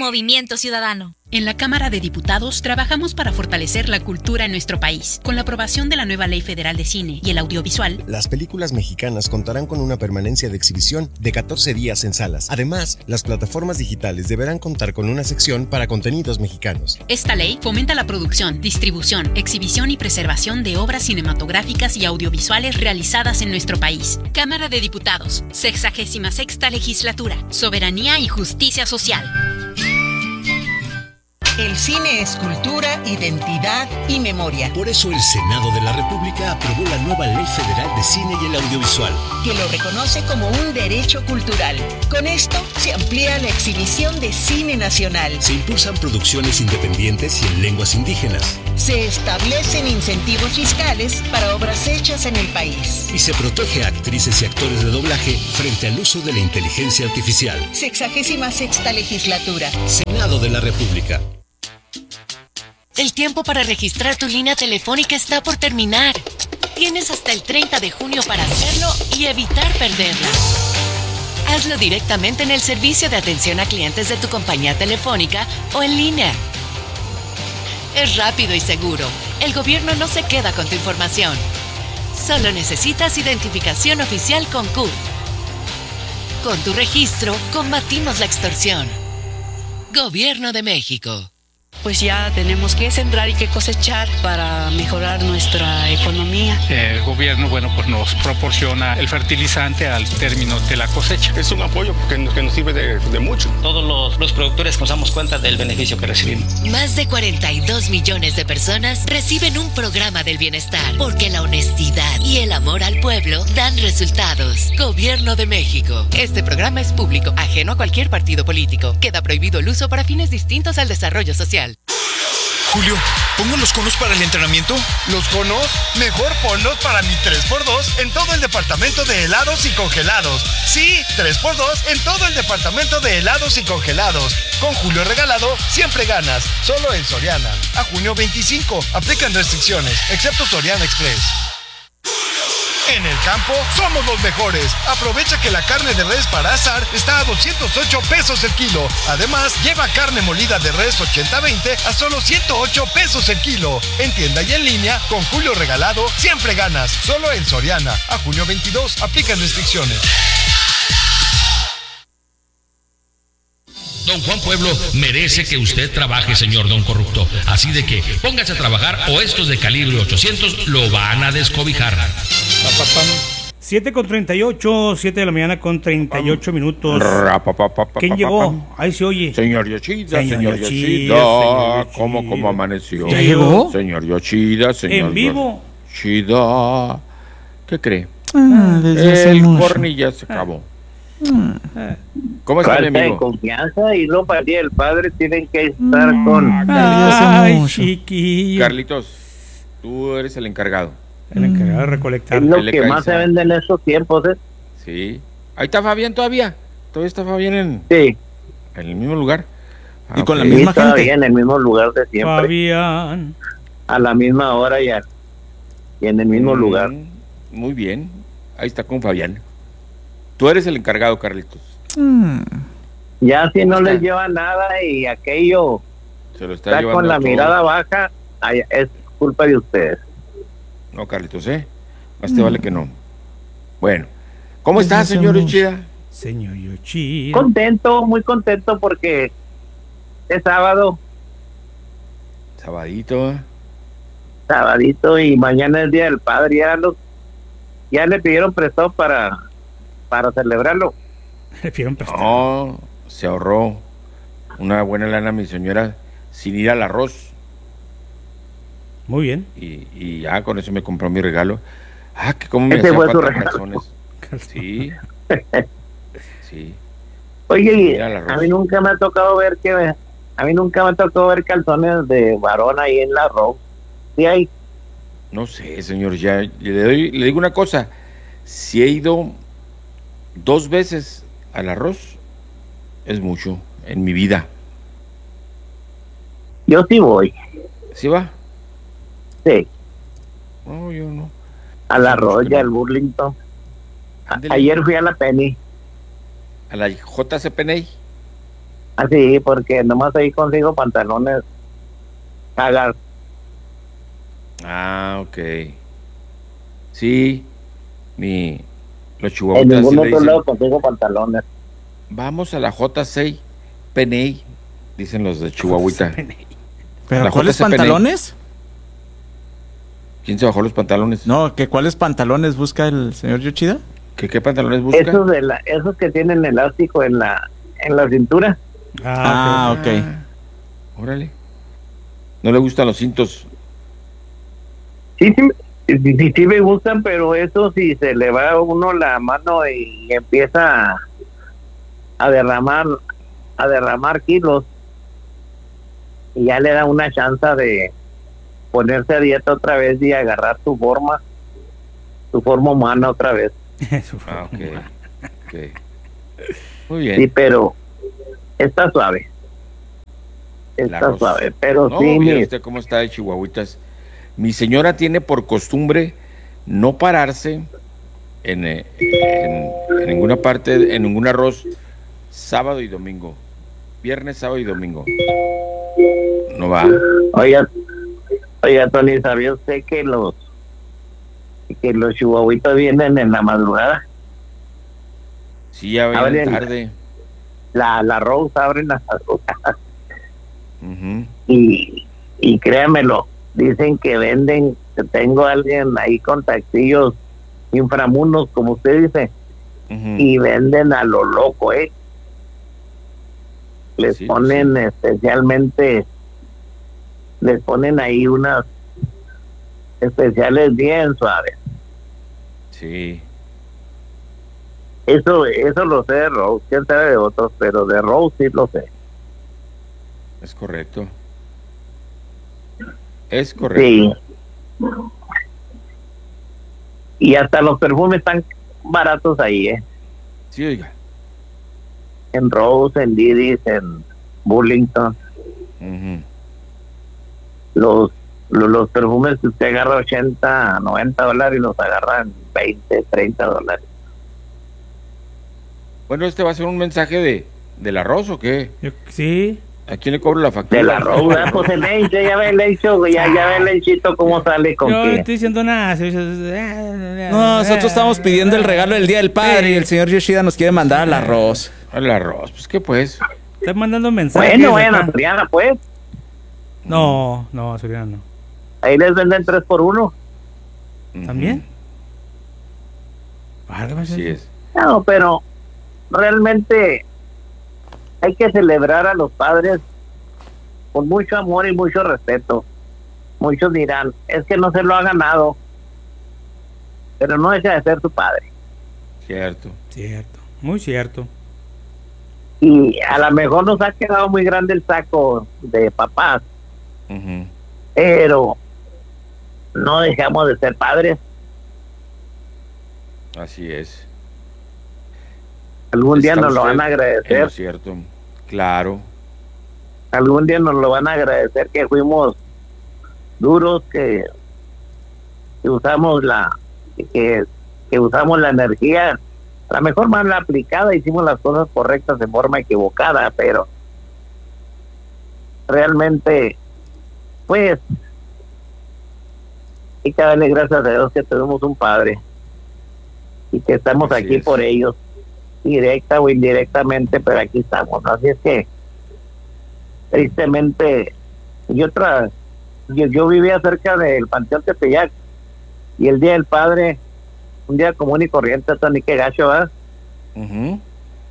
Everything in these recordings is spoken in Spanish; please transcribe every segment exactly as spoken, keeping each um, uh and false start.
Movimiento Ciudadano. En la Cámara de Diputados trabajamos para fortalecer la cultura en nuestro país. Con la aprobación de la nueva Ley Federal de Cine y el Audiovisual, las películas mexicanas contarán con una permanencia de exhibición de catorce días en salas. Además, las plataformas digitales deberán contar con una sección para contenidos mexicanos. Esta ley fomenta la producción, distribución, exhibición y preservación de obras cinematográficas y audiovisuales realizadas en nuestro país. Cámara de Diputados, sexagésima sexta Legislatura, Soberanía y Justicia Social. El cine es cultura, identidad y memoria. Por eso el Senado de la República aprobó la nueva Ley Federal de Cine y el Audiovisual, que lo reconoce como un derecho cultural. Con esto se amplía la exhibición de cine nacional. Se impulsan producciones independientes y en lenguas indígenas. Se establecen incentivos fiscales para obras hechas en el país. Y se protege a actrices y actores de doblaje frente al uso de la inteligencia artificial. Sexagésima sexta Legislatura. Senado de la República. El tiempo para registrar tu línea telefónica está por terminar. Tienes hasta el treinta de junio para hacerlo y evitar perderla. Hazlo directamente en el servicio de atención a clientes de tu compañía telefónica o en línea. Es rápido y seguro. El gobierno no se queda con tu información. Solo necesitas identificación oficial con C U R. Con tu registro, combatimos la extorsión. Gobierno de México. Pues ya tenemos que sembrar y que cosechar para mejorar nuestra economía. El gobierno, bueno, pues nos proporciona el fertilizante al término de la cosecha. Es un apoyo que nos, que nos sirve de, de mucho. Todos los, los productores nos damos cuenta del beneficio que recibimos. Más de cuarenta y dos millones de personas reciben un programa del bienestar, porque la honestidad y el amor al pueblo dan resultados. Gobierno de México. Este programa es público, ajeno a cualquier partido político. Queda prohibido el uso para fines distintos al desarrollo social. Julio, ¿pongo los conos para el entrenamiento? ¿Los conos? Mejor ponlos para mi tres por dos en todo el departamento de helados y congelados. Sí, tres por dos en todo el departamento de helados y congelados. Con Julio regalado, siempre ganas. Solo en Soriana. A junio veinticinco. Aplican restricciones, excepto Soriana Express. En el campo, somos los mejores. Aprovecha que la carne de res para asar está a doscientos ocho pesos el kilo. Además, lleva carne molida de res ochenta veinte a solo ciento ocho pesos el kilo. En tienda y en línea, con Julio regalado, siempre ganas. Solo en Soriana. A junio veintidós, aplican restricciones. Don Juan Pueblo merece que usted trabaje, señor don corrupto. Así de que póngase a trabajar o estos de calibre ochocientos lo van a descobijar. siete con treinta y ocho, siete de la mañana con treinta y ocho minutos. ¿Quién llegó? Ahí se oye. Señor Yoshida, señor, señor Yoshida. Yoshida. ¿Cómo, cómo amaneció? ¿Ya llegó? Señor Yoshida, señor ¿En vivo? Yoshida. ¿Qué cree? Ah, desde hace El mucho. corny ya se acabó. ¿Cómo está, mi Falta de amigo? confianza y no para el Día del Padre tienen que estar con... Ay, chiquillo. Carlitos, tú eres el encargado. El encargado de recolectar. Es lo que más se vende en esos tiempos, ¿eh? Sí. Ahí está Fabián todavía. Todavía está Fabián en, sí. en el mismo lugar. Y con ok. la misma Sí, gente. todavía en el mismo lugar de siempre. Fabián. A la misma hora ya. Y en el mismo Mm, lugar. Muy bien. Ahí está con Fabián. Tú eres el encargado, Carlitos. Mm. Ya si no les lleva nada y aquello Se lo está, está llevando con la todo. mirada baja, ay, es culpa de ustedes. No, Carlitos, ¿eh? Más te vale que no. Bueno. ¿Cómo Desde estás, hace señor mucho. Yoshida? Señor Yoshida. Contento, muy contento porque es sábado, Sabadito. ¿eh? sabadito y mañana es Día del Padre. Ya, los, ya le pidieron prestado para, para celebrarlo. Le pidieron prestado. No, se ahorró una buena lana mi señora sin ir al arroz. Muy bien. Y, y ya con eso me compró mi regalo. Ah, que cómo me Ese hacía fue su falta regalo. calzones. Sí. Sí. Oye, Mira el arroz. a mí nunca me ha tocado ver que a mí nunca me ha tocado ver calzones de varón ahí en la arroz. Sí hay. No sé, señor, ya le doy, le digo una cosa. Si he ido dos veces al arroz, es mucho en mi vida. Yo sí voy. ¿Sí va? Sí. No, yo no. A la Roya, al Burlington. A- Ándele. ayer fui a la Penny. A la J C Penney. Así, porque nomás ahí consigo pantalones cagas. Ah, ok. Sí, mi, los En chihuahuitas ningún sí le otro dicen, lado consigo pantalones. vamos a la J seis Peney, dicen los de Chihuahuita. ¿Pero La cuáles J C Peney. pantalones? ¿Quién se bajó los pantalones? No, ¿que cuáles pantalones busca el señor Yoshida? ¿Qué, qué pantalones busca? Esos, de la, esos que tienen elástico en la en la cintura. Ah, ok. Órale. ¿No le gustan los cintos? Sí, sí, sí, sí, sí me gustan, pero eso si se le va a uno la mano y empieza a, a derramar a derramar kilos y ya le da una chance de ponerse a dieta otra vez y agarrar su forma, su forma humana otra vez. Ah, ok. Okay. Muy bien. Sí, pero está suave. Está suave, pero no, sí, mire mi- usted cómo está de chihuahuitas. Mi señora tiene por costumbre no pararse en, eh, en, en ninguna parte, en ningún arroz, sábado y domingo. Viernes, sábado y domingo. No va. Oiga, oiga, Tony, ¿sabía usted que los que los chihuahuitas vienen en la madrugada? Sí, ya viene Abren tarde. La, la Rose abre la madrugada. Ujú. y, y créamelo, dicen que venden, que tengo a alguien ahí con taxillos inframundos, como usted dice, Ujú. y venden a lo loco, ¿eh? Les Sí, ponen especialmente, les ponen ahí unas especiales bien suaves. Sí. Eso, eso lo sé de Rose, quién sabe de otros, pero de Rose sí lo sé. Es correcto. Es correcto. Sí. Y hasta los perfumes están baratos ahí, ¿eh? Sí, oiga. En Rose, en Diddy's, en Burlington. Ujú. Los, los los perfumes que usted agarra ochenta, noventa dólares y los agarra en veinte, treinta dólares. Bueno, ¿este va a ser un mensaje de del arroz o qué? Sí. ¿A quién le cobro la factura? Del arroz, ¿verdad? Pues el lecho, ya ve el lecho, ya, ya ve el lechito cómo sale con Yo no qué. estoy diciendo nada. No, nosotros estamos pidiendo el regalo del Día del Padre y el señor Yoshida nos quiere mandar al arroz. Al arroz, pues qué pues. Estás mandando mensajes. Bueno, bueno, acá. Soriana, pues. No, no, Soriana no. Ahí les venden tres por uno. ¿También? Válgame, Así es. No, pero realmente hay que celebrar a los padres con mucho amor y mucho respeto. Muchos dirán, es que no se lo ha ganado, pero no deja de ser su padre. Cierto. Cierto, muy cierto. Y a lo mejor nos ha quedado muy grande el saco de papás, Ujú. pero no dejamos de ser padres. Así es. Algún día Está nos lo usted van a en agradecer. lo cierto. Claro. Algún día nos lo van a agradecer que fuimos duros, que, que usamos la que, que usamos la energía a lo mejor mal aplicada, hicimos las cosas correctas de forma equivocada, pero realmente pues hay que darle gracias a Dios que tenemos un padre y que estamos Así aquí es. por ellos, directa o indirectamente, pero aquí estamos. Así es que tristemente yo tra yo, yo vivía cerca del Panteón Tepeyac y el Día del Padre, un día común y corriente, Tony, que gacho, ¿verdad? Ujú.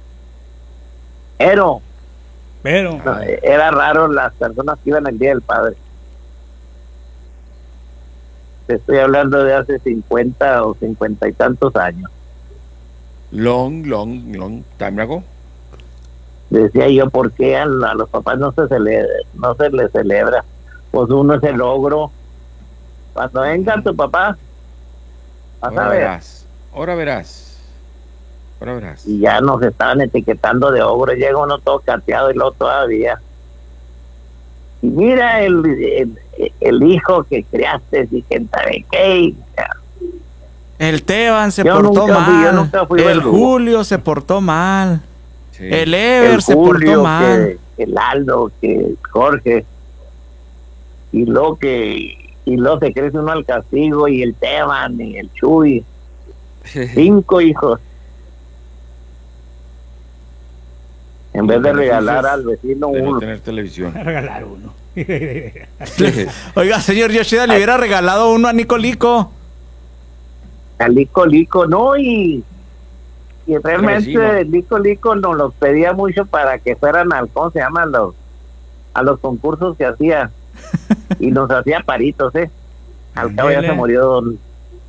Pero Pero no, era raro las personas que iban el Día del Padre. Te estoy hablando de hace cincuenta o cincuenta y tantos años. Long, long, long time ago. Decía yo, ¿por qué a, a los papás no se celebra, no se les celebra? Pues uno es el logro. Cuando venga tu papá, vas a Ahora ver. verás. Ahora verás. Ahora verás. Y ya nos estaban etiquetando de ogro. Llega uno todo cateado y luego todavía. Y mira el, el, el hijo que criaste y quién sabe qué. El Teban se Yo portó nunca fui- yo mal. nunca fui el verdugo. Julio se portó mal. Sí. El Ever el se Julio, portó mal. Que, el Aldo, que Jorge. Y luego que y luego se crece uno al castigo y el Teban y el Chuy. Cinco hijos. En vez de regalar al vecino de uno. No tener televisión. Regalar uno. Oiga, señor Yoshida, le hubiera regalado uno a Nico Lico. A Lico Lico, no, y, y realmente Lico Lico nos los pedía mucho para que fueran al, ¿cómo se llama? Los, a los concursos que hacía. Y nos hacía paritos, ¿eh? Al cabo ya se murió don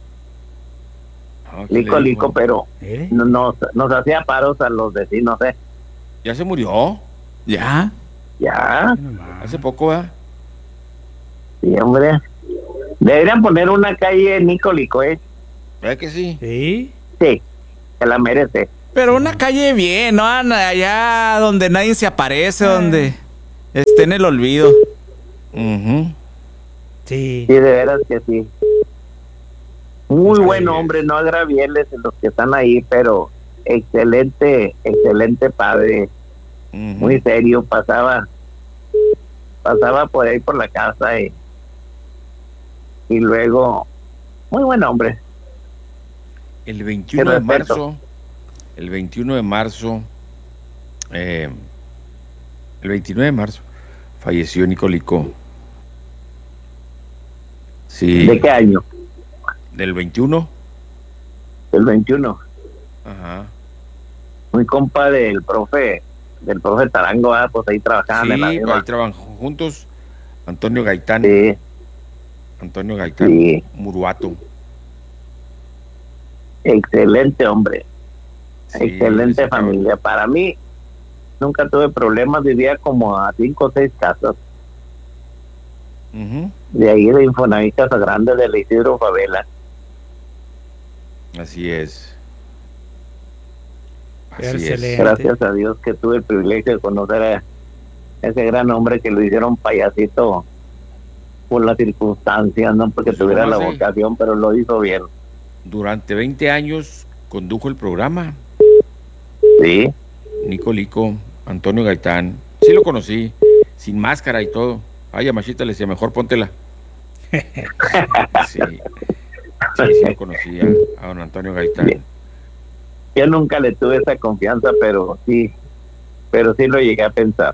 oh, Lico Lico, pero ¿Eh? nos, nos hacía paros a los vecinos, ¿eh? ¿Ya se murió? ¿Ya? Ya. Hace poco, ¿eh? Sí, hombre. Deberían poner una calle en Nico Lico, ¿eh? ¿Verdad que sí? Sí. Sí, se la merece. Pero una calle bien, ¿no? Allá donde nadie se aparece, ah. donde esté en el olvido. Uh-huh. Sí. Sí, de veras que sí. Muy sí. Buen hombre, no agravieles los que están ahí, pero excelente, excelente padre. Uh-huh. Muy serio, pasaba pasaba por ahí por la casa y, y luego muy buen hombre. El veintiuno de marzo, el veintiuno de marzo, eh, el veintinueve de marzo falleció Nico Lico. Sí. ¿De qué año? Del veintiuno. Del veintiuno. Ajá. Muy compa del profe, del profe Tarango, ¿eh? Pues ahí trabajaban sí, en la misma. Ahí trabajan juntos. Antonio Gaitán. Sí. Antonio Gaitán. Sí. Muruato. Excelente hombre. Sí, excelente familia. Cabrón. Para mí, nunca tuve problemas, vivía como a cinco o seis casas. Uh-huh. De ahí de Infonavit Casa Grande de la Isidro Favela. Así es. Así Excelente. Es. Gracias a Dios que tuve el privilegio de conocer a ese gran hombre que lo hicieron payasito por las circunstancias, no porque tuviera la vocación, pero lo hizo bien. Durante veinte años condujo el programa. Sí. Nico Lico, Antonio Gaitán. Sí lo conocí, sin máscara y todo. Ay, a Machita le decía, mejor póntela. Sí, sí, sí lo conocía a don Antonio Gaitán. Bien. Yo nunca le tuve esa confianza, pero sí, pero sí lo llegué a pensar.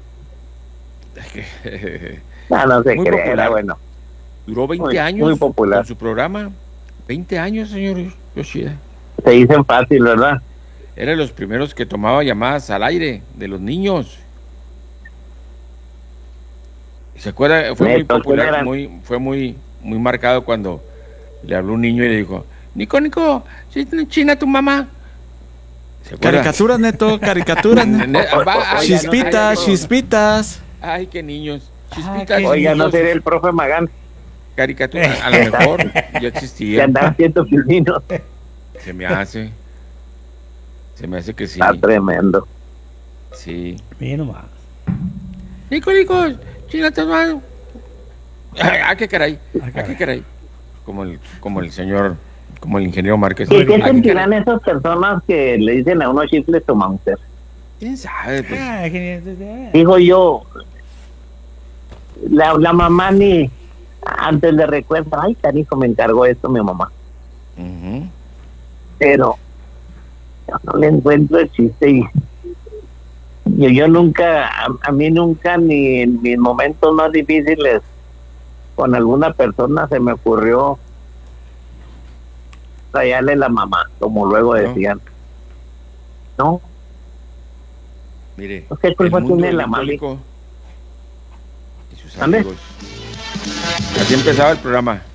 No, no se cree, era bueno. Duró veinte muy, años muy popular. Con su programa. veinte años, señor Yoshida. Se dicen fácil, ¿verdad? Era de los primeros que tomaba llamadas al aire de los niños. ¿Se acuerda? Fue muy popular, muy, fue muy, muy marcado cuando le habló un niño y le dijo, Nico, Nico, China tu mamá. Caricaturas, Neto, caricaturas. Neto. Chispitas, chispitas. Ay, qué niños. Chispitas. Ay, oiga, no sería el profe Magán. Caricatura, a lo mejor ya existía. Se andan haciendo pininos. Se me hace. Se me hace que sí. Está tremendo. Sí. Mira nomás. Nico, Nico, China tu mamá. Ah, qué caray. Ah, qué caray. Como el, como el señor, como el ingeniero Márquez. ¿Qué, ¿qué sentirán esas personas que le dicen a uno chifles o Mauser? ¿Quién sabe? Pues? Ah, digo yo, la, la mamá ni antes le recuerda, ay, canijo, me encargó esto mi mamá. Uh-huh. Pero yo no le encuentro el chiste y yo, yo nunca, a, a mí nunca, ni en mis momentos más difíciles con alguna persona se me ocurrió rayarle la mamá, como luego decían. No. Mire, ¿qué culpa tiene la mamá? Y sus amigos. Así empezaba el programa.